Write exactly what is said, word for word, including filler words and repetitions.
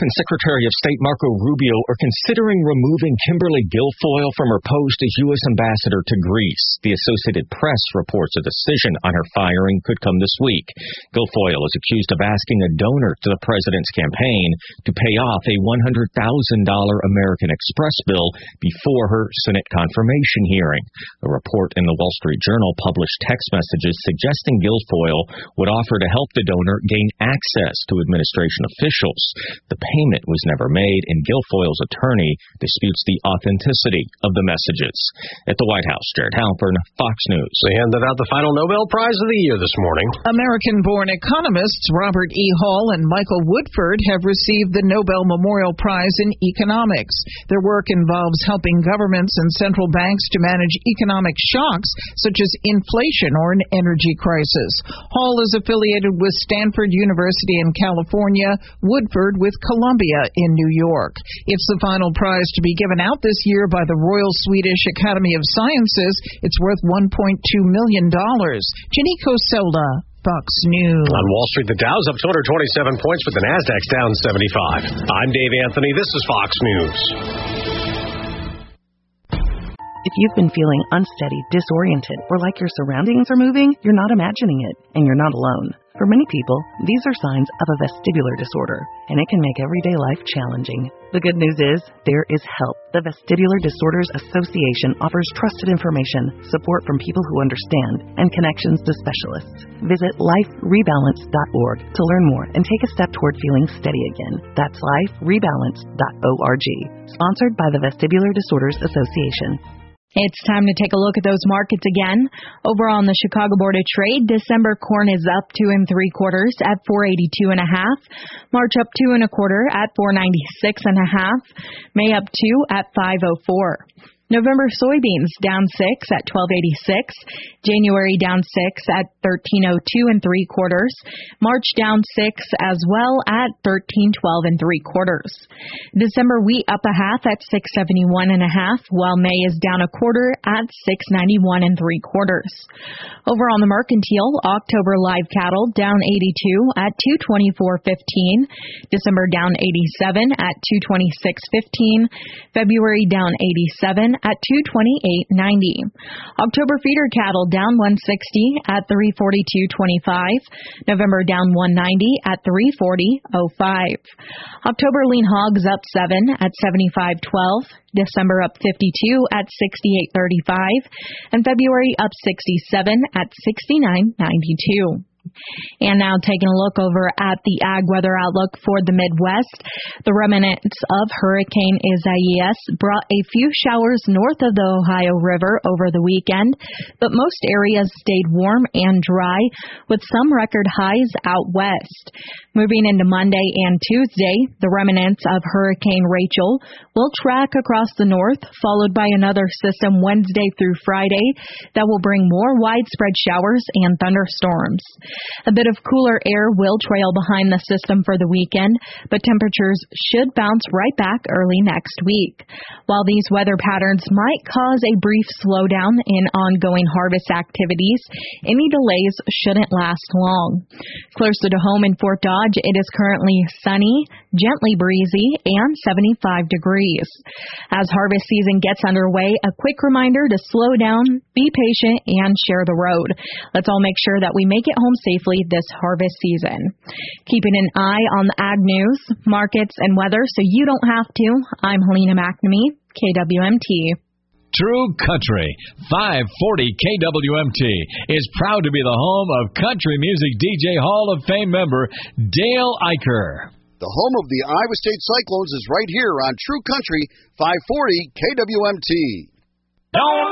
and Secretary of State Marco Rubio are considering removing Kimberly Guilfoyle from her post as U S Ambassador to Greece. The Associated Press reports a decision on her firing could come this week. Guilfoyle is accused of asking a donor to the president's campaign to pay off a one hundred thousand dollars American Express bill before her Senate confirmation hearing. A report in the Wall Street Journal published text messages suggesting Guilfoyle would offer to help the donor gain access to administration officials. The payment was never made, and Guilfoyle's attorney disputes the authenticity of the messages. At the White House, Jared Halpern, Fox News. They handed out the final Nobel Prize of the year this morning. American-born economists Robert E. Hall and Michael Woodford have received the Nobel Memorial Prize in Economics. Their work involves helping governments and central banks to manage economic shocks, such as inflation or an energy crisis. Hall is affiliated with Stanford University in California, Woodford with Columbia in New York. It's the final prize to be given out this year by the Royal Swedish Academy of Sciences. It's worth one point two million dollars. Jenny Coselda, Fox News. On Wall Street, the Dow's up two hundred twenty-seven points, but the Nasdaq's down seventy-five. I'm Dave Anthony. This is Fox News. If you've been feeling unsteady, disoriented, or like your surroundings are moving, you're not imagining it, and you're not alone. For many people, these are signs of a vestibular disorder, and it can make everyday life challenging. The good news is, there is help. The Vestibular Disorders Association offers trusted information, support from people who understand, and connections to specialists. Visit life rebalance dot org to learn more and take a step toward feeling steady again. That's life rebalance dot org. Sponsored by the Vestibular Disorders Association. It's time to take a look at those markets again. Over on the Chicago Board of Trade, December corn is up two and three quarters at four eighty-two and a half. March up two and a quarter at four ninety-six and a half. May up two at five oh four. November soybeans down six at twelve eighty-six. January down six at thirteen oh two and three quarters. March down six as well at thirteen twelve and three quarters. December wheat up a half at six seventy-one and a half, while May is down a quarter at six ninety-one and three quarters. Over on the mercantile, October live cattle down eighty-two at two twenty-four fifteen. December down eighty-seven at two twenty-six fifteen. February down eighty-seven at two twenty-eight ninety. October feeder cattle down one sixty at three forty-two twenty-five. November down one ninety at three forty oh five. October lean hogs up seven at seventy-five twelve. December up fifty-two at sixty-eight thirty-five. And February up sixty-seven at sixty-nine ninety-two. And now taking a look over at the ag weather outlook for the Midwest. The remnants of Hurricane Isaias brought a few showers north of the Ohio River over the weekend, but most areas stayed warm and dry with some record highs out west. Moving into Monday and Tuesday, the remnants of Hurricane Rachel will track across the north, followed by another system Wednesday through Friday that will bring more widespread showers and thunderstorms. A bit of cooler air will trail behind the system for the weekend, but temperatures should bounce right back early next week. While these weather patterns might cause a brief slowdown in ongoing harvest activities, any delays shouldn't last long. Closer to home in Fort Dodge, it is currently sunny, gently breezy, and seventy-five degrees. As harvest season gets underway, a quick reminder to slow down, be patient, and share the road. Let's all make sure that we make it home safely this harvest season. Keeping an eye on the ag news, markets, and weather so you don't have to, I'm Helena McNamee, K W M T. True Country, five forty K W M T, is proud to be the home of country music D J Hall of Fame member Dale Eicher. The home of the Iowa State Cyclones is right here on True Country, five forty K W M T. Don't